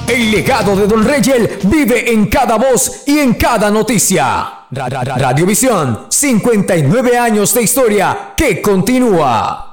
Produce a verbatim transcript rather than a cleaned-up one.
El legado de Don Reyel vive en cada voz y en cada noticia. Ra- ra- ra- Radiovisión, cincuenta y nueve años de historia que continúa.